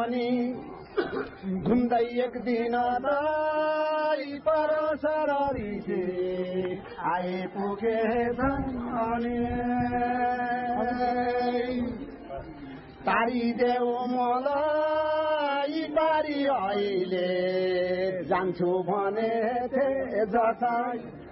अनि घुम्दै एक दिन दाई परसररी आइपुगेछन् अनि तारिदेऊ मलाई बारी अहिले जान्छु भने जता